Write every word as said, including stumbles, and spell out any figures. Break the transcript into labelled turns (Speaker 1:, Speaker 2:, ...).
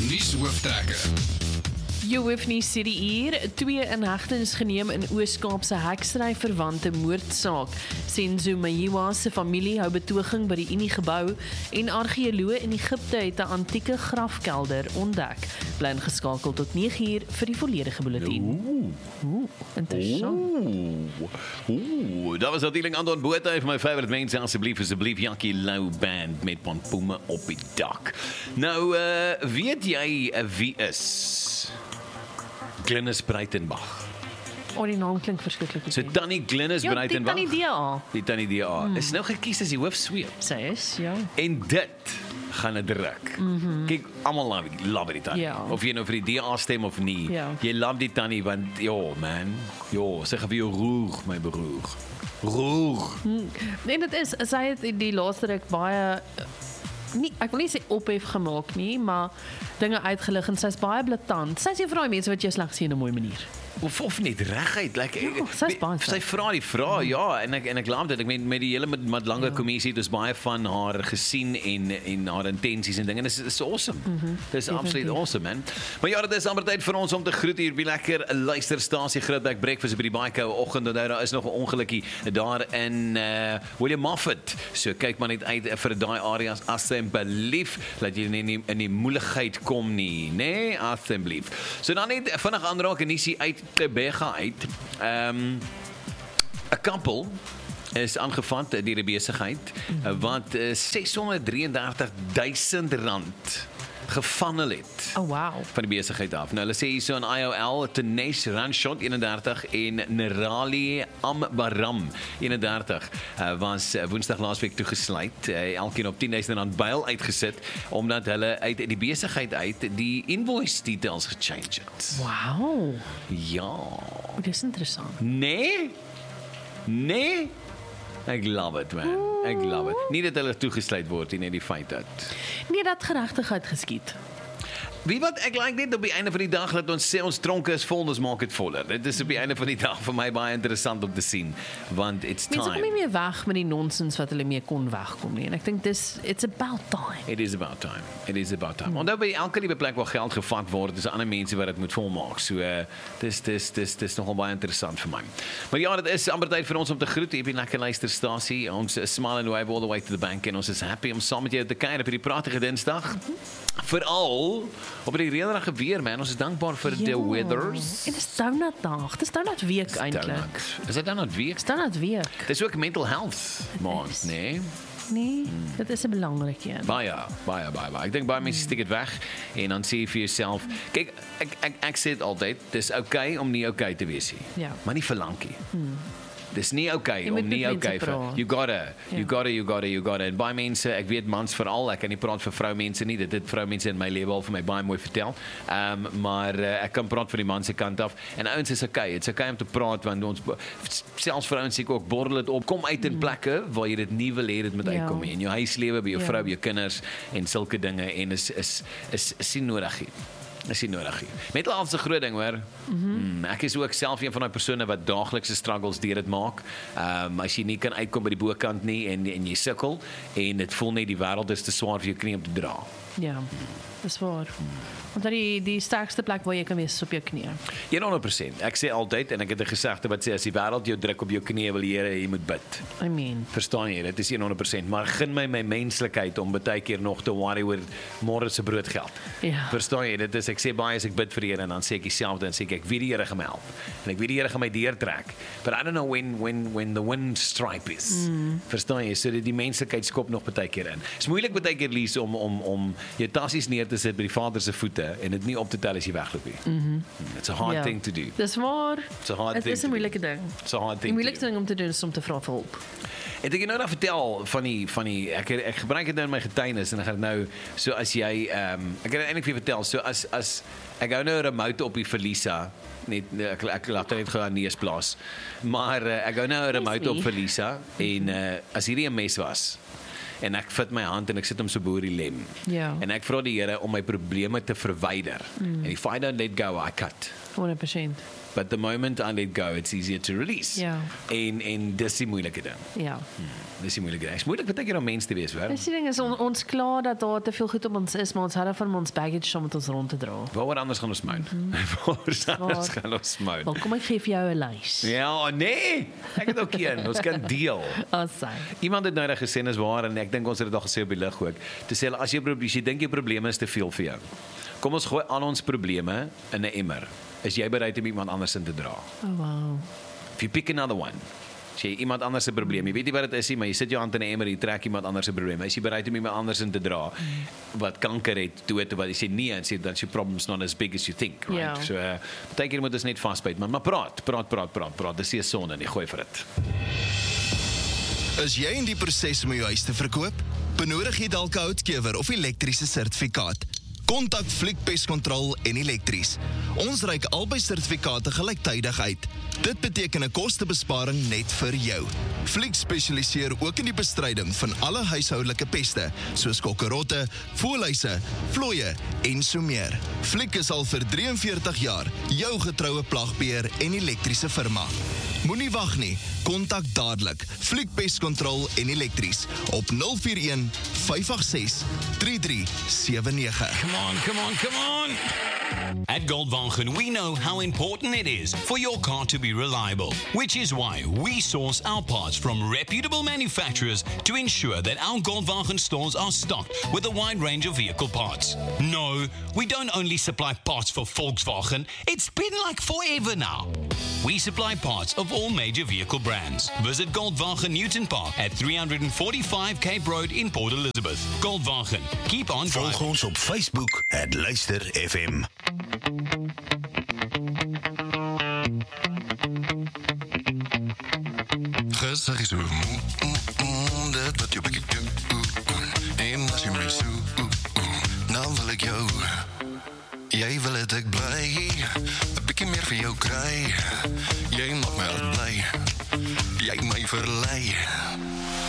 Speaker 1: Nuushooftrekker.
Speaker 2: Jou hoef nie sê die uur, twee inhegtenis geneem in Oos-Kaapse hekstry verwante moordsaak. Senzo Mayiwa se familie hou betoging by die Unie-gebou en argeoloë in Egipte het 'n antieke grafkelder ontdek. Bly ingeskakel tot nege uur vir die volledige bulletin.
Speaker 3: Ooh.
Speaker 2: Ooh, interessant.
Speaker 3: Ooh. Ooh. Dat was natuurlijk Anton Botha van mijn favorite mensen. Alsjeblieft, alsjeblieft, Jackie Lou Band met Pampoeme op die dak. Nou, uh, weet jy uh, wie is Glynis Breitenbach?
Speaker 2: Oh, die naam klink verskriklik.
Speaker 3: So Tannie Glynis
Speaker 2: ja,
Speaker 3: Breitenbach.
Speaker 2: die Tannie D A.
Speaker 3: Die Tannie D A. Hmm. Is nou gekies as die hoofsweep.
Speaker 2: Sy is, ja.
Speaker 3: En dit gaan het druk. Mm-hmm. Kyk, almal love, love die Tannie.
Speaker 2: Ja.
Speaker 3: Of jy nou vir die D A stem of nie.
Speaker 2: Ja.
Speaker 3: Jy love die Tannie, want, jo man, jo, sy gaan vir jou roer, my broer. Roer.
Speaker 2: Hmm. Nee, dit is, sy het die laaste ruk baie, nie, ek wil nie sê ophef gemaak nie, maar dinge uitgelig en sy's baie blaatant. Sy's een van die mense wat jy slegs sien in 'n mooi manier.
Speaker 3: Of, of net reguit. Like,
Speaker 2: Ja, sy's baie
Speaker 3: sy vra die vraag, ja, en ek, en ek laat dit. Ek meen, met die hele Madlanga
Speaker 2: Ja.
Speaker 3: kommissie, het ons baie van haar gesien en, en haar intensies en dinge. Dit is, is awesome. Mm-hmm. Dit is absoluut awesome, man. Maar ja, dit is amper tyd vir ons om te groet hier by lekker luisterstasie Grootbek Breakfast by die baie koue oggend. Onthou, daar is nog 'n ongelukkie daar in uh, William Moffat. So kyk maar net uit vir daai areas asseblief, dat jy nie in die, in die moeilikheid kom nie, nee, asseblief. So dan net vinnig aanraak en ietsie uit Tebega uit. Ehm um, 'n couple is aangevat deur die besigheid mm-hmm. wat uh, seshonderddrieëndertig duisend rand gefunnel het.
Speaker 2: Oh, wow.
Speaker 3: Van die besigheid af. Nou, hulle sê hier so in I O L, Tanesh Ranshot eenendertig en Nerali Ambaram eenendertig uh, was uh, woensdag laasweek toegesluit. Uh, elkeen op tien duisend rand bail uitgesit omdat hulle uit die besigheid uit die invoice details gechange het.
Speaker 2: Wow.
Speaker 3: Ja.
Speaker 2: Dit is interessant.
Speaker 3: Nee? Nee? Ek love it, man. Ek love it. Nie dat hulle toegesluit word nie, net die feit dat.
Speaker 2: Nee, dat geregtigheid geskied.
Speaker 3: Wie wat, ek like net op die einde van die dag dat ons sê ons tronke is vol, ons maak het voller. Dit is op die einde van die dag vir my baie interessant om te sien, want it's time.
Speaker 2: Mense kom nie meer weg met die nonsens wat hulle mee kon wegkom nie. En ek dink dis, it's about time.
Speaker 3: It is about time. It is about time. Onthou by elke liewe plek waar geld gevat word, is ander mense wat dit moet volmaak. So, uh, dis, dis, dis, dis nogal baie interessant vir my. Maar ja, dit is amper tyd vir ons om te groet. Hier by lekker luisterstasie. Ons is smile and wave all the way to the bank en ons is happy om saam met jou te kuier op hierdie pragtige Dinsdag. Veral op die reënerige weer, man. Ons is dankbaar vir
Speaker 2: Ja.
Speaker 3: die weathers.
Speaker 2: En dis donut dag. Dis donut week eintlik.
Speaker 3: Donut. Is dit donut week?
Speaker 2: Dis donut week.
Speaker 3: Dis ook mental health maand,
Speaker 2: is.
Speaker 3: nee?
Speaker 2: Nee, dit is 'n belangrike een.
Speaker 3: Baie, baie, baie, baie. Ek dink baie mense steek dit weg en dan sê jy vir jouself, kyk, ek ek ek sê dit altyd, dis okay om nie okay te wees nie.
Speaker 2: Ja.
Speaker 3: Maar nie vir lankie. Hmm. Dis nie okay
Speaker 2: Jy moet
Speaker 3: om nie
Speaker 2: met
Speaker 3: okay
Speaker 2: mense
Speaker 3: vir
Speaker 2: praat.
Speaker 3: you gotta, you
Speaker 2: Ja.
Speaker 3: gotta, you gotta, you gotta. En baie mense, ek weet mans veral, ek kan nie praat vir vroumense nie. Dit het vroumense in my lewe al vir my baie mooi vertel. Ehm um, maar uh, ek kan praat van die man se kant af. En ouens is okay. Dit's okay om te praat want ons selfs vrouens seker ook borrel dit op. Kom uit in plekke waar jy dit nie wil hê dit moet
Speaker 2: Ja.
Speaker 3: uitkom nie. In jou huislewe, by jou
Speaker 2: Ja.
Speaker 3: vrou, by jou kinders en sulke dinge en is is is, is nie nodig nie. Is nie nodig nie. Mental health is 'n groot ding, hoor. Mm-hmm. Ek is ook self een van daai persone wat daaglikse struggles deur dit maak. Ehm um, as jy nie kan uitkom by die bokant nie en en jy sukkel en dit voel net die wêreld is te swaar vir jou knie om te dra.
Speaker 2: Ja. Dis waar. Want dat die die sterkste plek waar jy kan wees is op jou knieë.
Speaker 3: honderd persent. Ek sê altyd en ek het 'n gesegde wat sê as die wêreld jou druk op jou knieë wil Here, jy moet bid.
Speaker 2: I mean.
Speaker 3: Verstaan jy? Dit is honderd persent, maar gun my my menslikheid om baie keer nog te worry oor môre se broodgeld.
Speaker 2: Ja.
Speaker 3: Verstaan jy? Dit is ek sê baie as ek bid vir die Here en dan sê ek dieselfde en sê ek ek weet die Here gaan my help. En ek weet die Here gaan my deurtrek. But I don't know when when when the wind stripe is. Mm. Verstaan jy? So dit die menslikheid skop nog baie keer in. Dit is moeilik baie keer lees om om om jou tassies neer te sit by die Vader se voete en dit nie op te tel as jy wegloop nie. Mhm. It's a hard
Speaker 2: Ja.
Speaker 3: thing to do.
Speaker 2: Dis waar.
Speaker 3: It's a hard
Speaker 2: Dit
Speaker 3: thing
Speaker 2: is
Speaker 3: to
Speaker 2: 'n
Speaker 3: do.
Speaker 2: moeilike ding.
Speaker 3: It's a hard
Speaker 2: Die
Speaker 3: thing to
Speaker 2: moeilikste
Speaker 3: do.
Speaker 2: ding om te doen is om te vra vir hulp.
Speaker 3: Het ek jou nou nou vertel van die van die ek ek gebruik dit nou in my getuienis en ek gaan nou so as jy ehm um, ek het eintlik vir jou vertel so as as ek hou nou 'n remote op die Felisa net ek ek laat net gou aan neus plaas. Maar uh, ek hou nou 'n remote op Felisa en uh, as hierdie 'n mes was en ek vat my hand en ek sit hom so bo die lem.
Speaker 2: Ja.
Speaker 3: En ek vra die Here om my probleme te verwyder. Mm. En if I don't let go, I cut.
Speaker 2: honderd persent.
Speaker 3: But the moment I let go, it's easier to release.
Speaker 2: Ja.
Speaker 3: En, en dis die moeilike ding.
Speaker 2: Ja.
Speaker 3: Hmm, dis die moeilike ding. Is moeilik baie keer om mens te wees, hoor.
Speaker 2: Dis die ding is on, ons klaar dat daar te veel goed op ons is, maar ons hou van ons baggage om met ons rond te dra.
Speaker 3: Waaroor anders gaan ons moan? Waaroor anders gaan ons moan?
Speaker 2: Wel, kom ek gee vir jou 'n lys.
Speaker 3: Ja, nee. Ek het ook een. Ons kan deel.
Speaker 2: Asai.
Speaker 3: Iemand het nou net gesê is waar en ek dink ons het dit al gesê op die lig ook. Te sê as jy as jy dink jou probleme is te veel vir jou. Kom ons gooi al ons probleme in 'n emmer. Is jy bereid om iemand anders in te dra?
Speaker 2: Oh wow.
Speaker 3: If you pick another one. As jy iemand anders se probleem, jy weet nie wat dit is nie, maar jy sit jou hand in 'n emmer, jy trek iemand anders se probleem. Is jy bereid om iemand anders in te dra wat kanker het, dood, wat jy sê nee en sê dat your problem's not as big as you think, right?
Speaker 2: Ja.
Speaker 3: So uh, baie keer moet ons net vasbyt, maar maar praat, praat, praat, praat, praat. Dis nie sonde nie, gooi vir dit.
Speaker 1: Is jy in die proses om jou huis te verkoop? Benodig jy dalk 'n houtkewer of elektriese sertifikaat? Kontak Fliek Pest Control en Elektries. Ons reik albei sertifikate gelyktydig uit. Dit beteken 'n kostebesparing net vir jou. Fliek spesialiseer ook in die bestryding van alle huishoudelike peste, soos kokkerotte, voëlhuise, vlooie en so meer. Fliek is al vir drie en veertig jaar jou getroue plagbeheer en elektriese firma. Moenie wag nie, kontak dadelik Fliek Pest Control en Elektries op nul vier een, vyf agt ses, drie drie sewe nege.
Speaker 4: Come on, come on, come on! At Goldwagen, we know how important it is for your car to be reliable, which is why we source our parts from reputable manufacturers to ensure that our Goldwagen stores are stocked with a wide range of vehicle parts. No, we don't only supply parts for Volkswagen, it's been like forever now. We supply parts of all major vehicle brands. Visit Goldwagen Newton Park at three forty-five Cape Road in Port Elizabeth. Goldwagen, keep on driving.
Speaker 5: Volg ons op Facebook at Luister F M.
Speaker 6: Gezag is zo. Dat wat je bekijkt. En als je mij zoekt, dan wil ik jou. Jij wil het ik blij. Een beetje meer van jou krijg. Jij maakt mij altijd blij. Jij mij verlei.